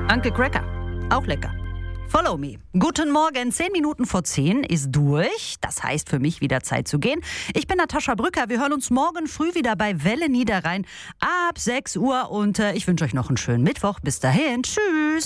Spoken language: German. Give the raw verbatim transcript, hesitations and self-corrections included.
Anke Cracker, auch lecker. Follow me. Guten Morgen, zehn Minuten vor zehn ist durch. Das heißt für mich wieder Zeit zu gehen. Ich bin Natascha Brücker. Wir hören uns morgen früh wieder bei Welle Niederrhein ab sechs Uhr. Und äh, ich wünsche euch noch einen schönen Mittwoch. Bis dahin. Tschüss.